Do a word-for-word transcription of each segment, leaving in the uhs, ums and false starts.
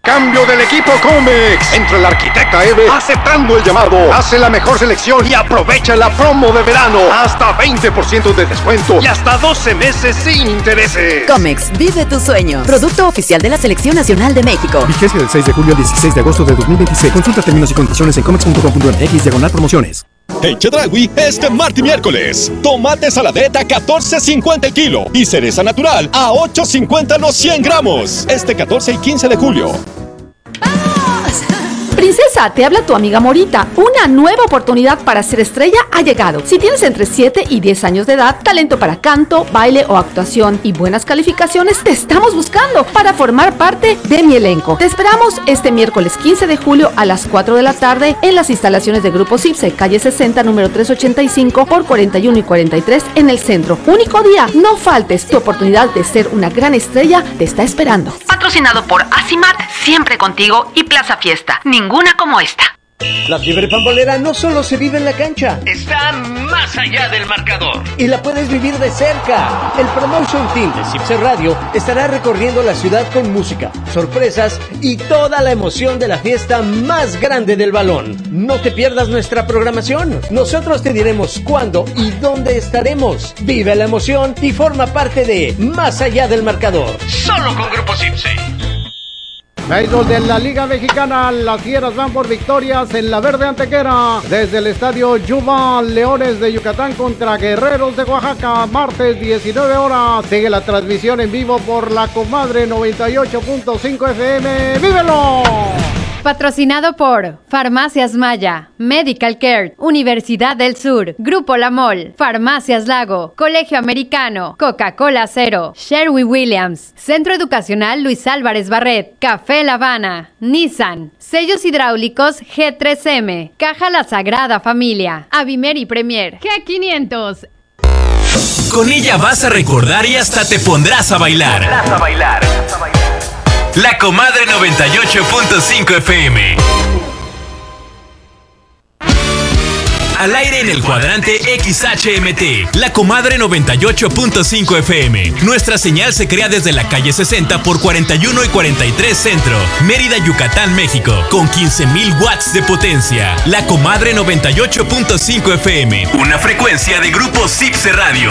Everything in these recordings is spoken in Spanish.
Cambio del equipo Comex. Entra el arquitecta Eve aceptando el llamado. Hace la mejor selección y aprovecha la promo de verano. Hasta veinte por ciento de descuento y hasta doce meses sin intereses. Comex, vive tu sueño. Producto oficial de la Selección Nacional de México. Vigencia del seis de julio al dieciséis de agosto de dos mil veintiséis. Consulta términos y condiciones en comex punto com punto m x diagonal promociones. En Chedraui, este martes y miércoles, tomate saladeta a catorce cincuenta el kilo y cereza natural a ocho cincuenta los cien gramos. Este catorce y quince de julio. Princesa, te habla tu amiga Morita. Una nueva oportunidad para ser estrella ha llegado. Si tienes entre siete y diez años de edad, talento para canto, baile o actuación y buenas calificaciones, te estamos buscando para formar parte de mi elenco. Te esperamos este miércoles quince de julio a las cuatro de la tarde en las instalaciones de Grupo Cipse, calle sesenta, número trescientos ochenta y cinco por cuarenta y uno y cuarenta y tres en el centro. Único día, no faltes. Tu oportunidad de ser una gran estrella te está esperando. Patrocinado por Asimat, siempre contigo, y Plaza Fiesta. Ninguna como esta. La fiebre pambolera no solo se vive en la cancha, está más allá del marcador y la puedes vivir de cerca. El Promotion Team de Cipse Radio estará recorriendo la ciudad con música, sorpresas y toda la emoción de la fiesta más grande del balón. No te pierdas nuestra programación. Nosotros te diremos cuándo y dónde estaremos. Vive la emoción y forma parte de Más allá del marcador. Solo con Grupo Cipse. Béisbol de la Liga Mexicana, las Fieras van por victorias en la Verde Antequera. Desde el estadio Yuba, Leones de Yucatán contra Guerreros de Oaxaca, martes diecinueve horas. Sigue la transmisión en vivo por La Comadre noventa y ocho punto cinco F M. ¡Vívelo! Patrocinado por Farmacias Maya, Medical Care, Universidad del Sur, Grupo La Mol, Farmacias Lago, Colegio Americano, Coca-Cola Cero, Sherwin Williams, Centro Educacional Luis Álvarez Barret, Café La Habana, Nissan, Sellos Hidráulicos G tres M, Caja La Sagrada Familia, Avimer y Premier, G quinientos. Con ella vas a recordar y hasta te pondrás a bailar. Pondrás a bailar. La Comadre noventa y ocho punto cinco F M. Al aire en el cuadrante X H M T, La Comadre noventa y ocho punto cinco F M. Nuestra señal se crea desde la calle sesenta por cuarenta y uno y cuarenta y tres Centro, Mérida, Yucatán, México, con quince mil watts de potencia. La Comadre noventa y ocho punto cinco F M, una frecuencia de Grupo Cipse Radio.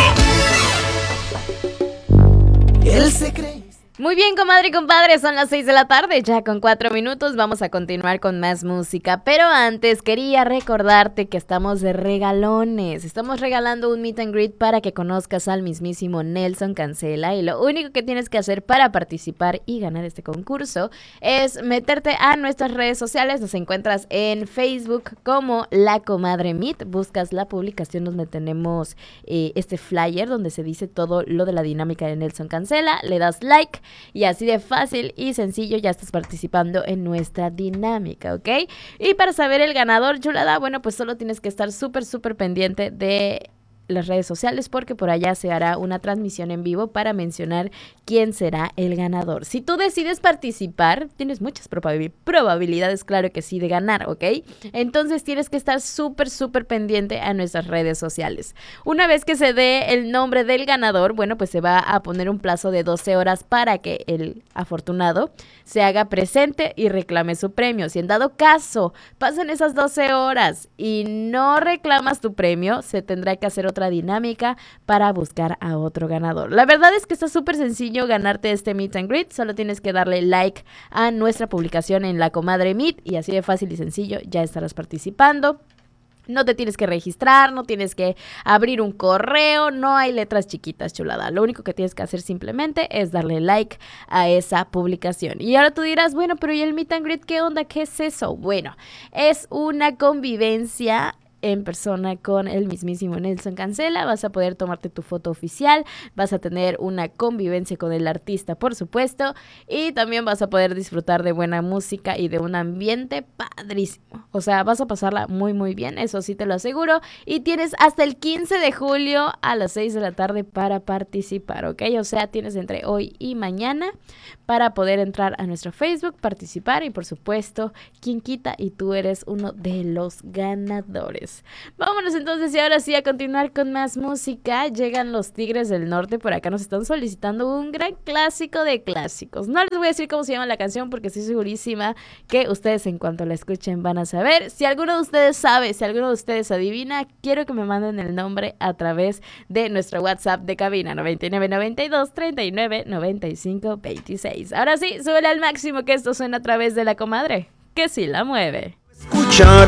El secreto. Muy bien, comadre y compadre, son las seis de la tarde, ya con cuatro minutos, vamos a continuar con más música, pero antes quería recordarte que estamos de regalones, estamos regalando un meet and greet para que conozcas al mismísimo Nelson Cancela, y lo único que tienes que hacer para participar y ganar este concurso es meterte a nuestras redes sociales. Nos encuentras en Facebook como La Comadre Meet, buscas la publicación donde tenemos eh, este flyer donde se dice todo lo de la dinámica de Nelson Cancela, le das like, y así de fácil y sencillo ya estás participando en nuestra dinámica, ¿ok? Y para saber el ganador, chulada, bueno, pues solo tienes que estar súper, súper pendiente de las redes sociales, porque por allá se hará una transmisión en vivo para mencionar quién será el ganador. Si tú decides participar, tienes muchas probabil- probabilidades, claro que sí, de ganar, ¿ok? Entonces tienes que estar súper, súper pendiente a nuestras redes sociales. Una vez que se dé el nombre del ganador, bueno, pues se va a poner un plazo de doce horas para que el afortunado se haga presente y reclame su premio. Si en dado caso pasan esas doce horas y no reclamas tu premio, se tendrá que hacer otra dinámica para buscar a otro ganador. La verdad es que está súper sencillo ganarte este meet and greet, solo tienes que darle like a nuestra publicación en La Comadre Meet y así de fácil y sencillo ya estarás participando. No te tienes que registrar, no tienes que abrir un correo, no hay letras chiquitas, chulada. Lo único que tienes que hacer simplemente es darle like a esa publicación. Y ahora tú dirás, bueno, pero ¿y el meet and greet qué onda? ¿Qué es eso? Bueno, es una convivencia en persona con el mismísimo Nelson Cancela. Vas a poder tomarte tu foto oficial, vas a tener una convivencia con el artista, por supuesto, y también vas a poder disfrutar de buena música y de un ambiente padrísimo. O sea, vas a pasarla muy muy bien, eso sí te lo aseguro, y tienes hasta el quince de julio a las seis de la tarde para participar, ¿ok? O sea, tienes entre hoy y mañana para poder entrar a nuestro Facebook, participar y por supuesto, quien quita y tú eres uno de los ganadores. más. Vámonos entonces y ahora sí a continuar con más música. Llegan los Tigres del Norte, por acá nos están solicitando un gran clásico de clásicos. No les voy a decir cómo se llama la canción porque estoy segurísima que ustedes en cuanto la escuchen van a saber. Si alguno de ustedes sabe, si alguno de ustedes adivina, quiero que me manden el nombre a través de nuestro WhatsApp de cabina noventa y nueve noventa y dos treinta y nueve noventa y cinco veintiséis. Ahora sí, súbele al máximo que esto suena a través de la comadre, que sí la mueve. Escuchar